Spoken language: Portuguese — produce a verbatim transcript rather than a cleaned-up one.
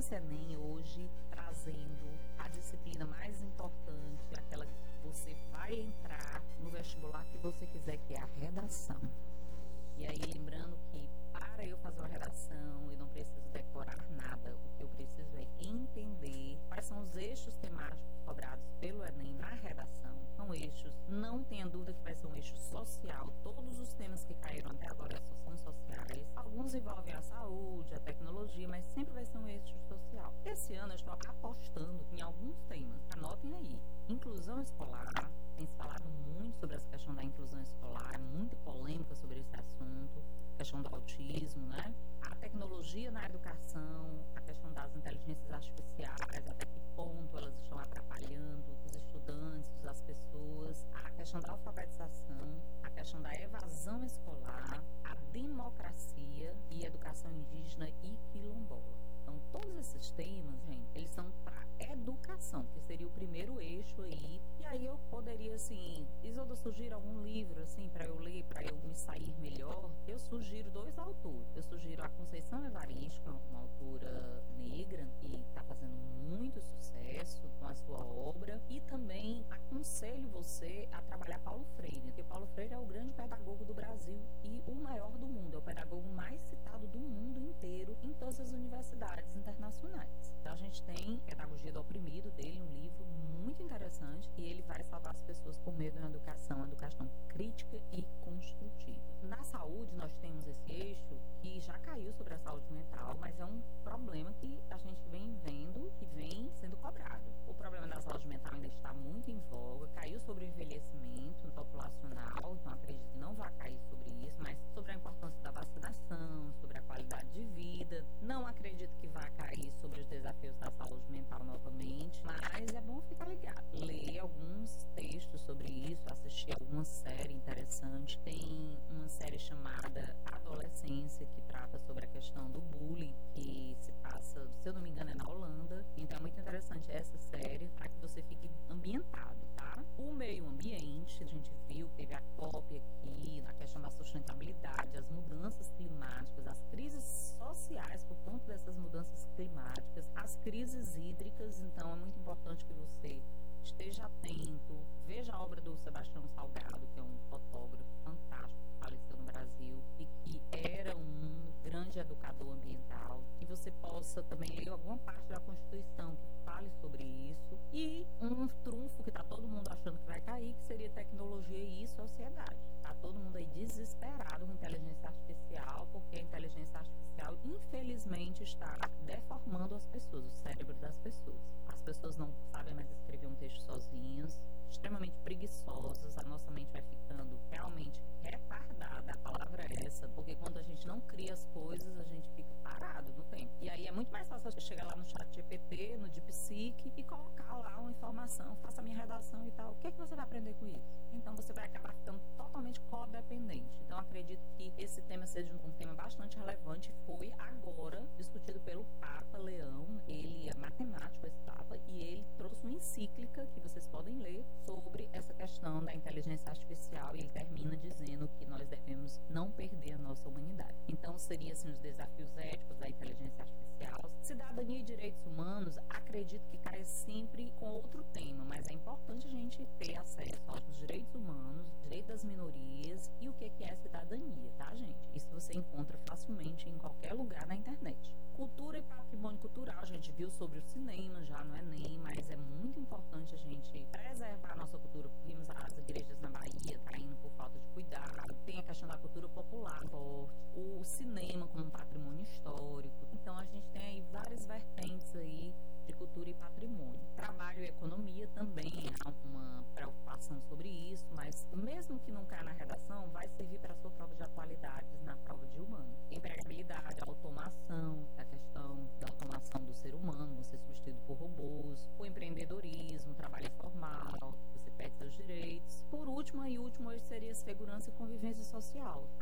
esse Enem hoje trazendo a disciplina mais importante, aquela que você vai entrar no vestibular que você quiser, que é a redação. E aí, lembrando que para eu fazer uma redação, eu não preciso decorar nada. O que eu preciso é entender quais são os eixos temáticos cobrados pelo Enem na redação. São eixos, não tenha dúvida que vai ser um eixo social. Todos os temas que caíram até agora são sociais. Alguns envolvem a saúde, a tecnologia, mas sempre vai ser um eixo social. Esse ano eu estou apostando em alguns temas. Anotem aí. Inclusão escolar. Tem se falado muito sobre essa questão da inclusão escolar, muita polêmica sobre esse assunto, questão do autismo, né? A tecnologia na educação, a questão das inteligências artificiais, até que ponto elas estão atrapalhando os estudantes, as pessoas, a questão da alfabetização, a questão da evasão escolar, a democracia e educação indígena e quilombola. Então, todos esses temas, gente, eles são para educação, que seria o primeiro eixo aí. E aí eu poderia, assim, Isolda, sugiro algum livro, assim, para eu ler, para eu me sair melhor. Eu sugiro dois autores. Eu sugiro a Conceição Evaristo, uma autora negra, que está fazendo muito sucesso com a sua obra. E também aconselho você a trabalhar Paulo Freire, porque Paulo Freire é o grande pedagogo do Brasil e o maior do mundo. É o pedagogo mais citado do mundo inteiro em todas as universidades internacionais. Então a gente tem Pedagogia do Oprimido dele, um livro muito interessante, e ele vai salvar as pessoas por meio de uma educação, uma educação crítica e construtiva. Na saúde nós temos esse eixo que já caiu sobre a saúde mental, mas é um problema que a gente vem vendo, que vem sendo cobrado. O problema da saúde mental ainda está muito em voga, caiu sobre o envelhecimento populacional, então acredito que não vai cair sobre isso, mas sobre a importância da vacinação, sobre a qualidade de vida. Não acredito que vai cair sobre os desafios da saúde mental novamente, mas é bom ficar ligado. Ler alguns textos sobre isso, assistir alguma série interessante. Tem uma série chamada Adolescência, que trata sobre a questão do bullying, que se passa, se eu não me engano, é na Holanda. Então é muito interessante essa série, para que você fique ambientado, tá? O meio ambiente, a gente viu, teve a COP aqui, na questão da sustentabilidade, as mudanças climáticas, as crises sociais por conta dessas mudanças climáticas, as crises hídricas. Então é muito importante que você esteja atento, veja a obra do Sebastião Salgado, que é um fotógrafo fantástico, que faleceu no Brasil e que era um grande educador ambiental, que você possa também ler alguma parte da Constituição que fale sobre isso, e um trunfo que está todo mundo achando que vai cair, que seria tecnologia e sociedade. Está todo mundo aí desesperado com inteligência artificial, porque a inteligência artificial, infelizmente, está deformando as pessoas, o cérebro das pessoas. As pessoas não sabem mais escrever um texto sozinhos, extremamente preguiçosas, a nossa mente vai ficando realmente retardada, a palavra é essa, porque quando a gente não cria as coisas, a gente fica parado no tempo. E aí é muito mais fácil você chegar lá no chat G P T, no DeepSeek, e colocar lá uma informação, faça a minha redação e tal. O que é que você vai aprender com isso? Então você vai acabar ficando totalmente codependente. Então acredito que esse tema seja um tema bastante relevante. Foi agora discutido pelo Papa Leão, ele é matemático, esse Papa, e ele trouxe uma encíclica que vocês podem ler sobre essa questão da inteligência artificial, e ele termina dizendo que nós devemos não perder a nossa humanidade. Então seria assim, os desafios éticos da inteligência artificial. Cidadania e direitos humanos, acredito que cai sempre com outro tema, mas é importante a gente ter acesso aos direitos humanos, direitos das minorias e o que é cidadania, tá, gente? Isso você encontra facilmente em qualquer lugar na internet. Cultura e patrimônio cultural, a gente viu sobre o cinema já no Enem, mas é muito importante a gente preservar a nossa cultura. Vimos as igrejas na Bahia caindo por falta de cuidado. Tem a questão da cultura popular, o cinema como um patrimônio histórico. Então a gente tem aí várias vertentes aí de cultura e patrimônio. Trabalho e economia também há uma preocupação sobre isso, mas mesmo que não caia na redação, vai servir para a sua prova de atualidades na prova de humanos. Empregabilidade, automação, a questão da automação do ser humano, você substituído por robôs, o empreendedorismo, trabalho informal, você perde seus direitos. Por último e último, hoje seria segurança e convivência social.